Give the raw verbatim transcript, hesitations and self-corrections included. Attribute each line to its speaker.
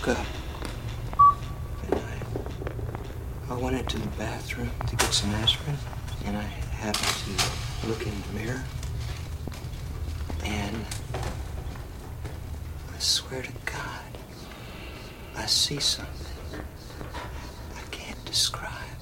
Speaker 1: up. And I, I went into the bathroom to get some aspirin. And I happened to look in the mirror. And I swear to God, I see something I can't describe.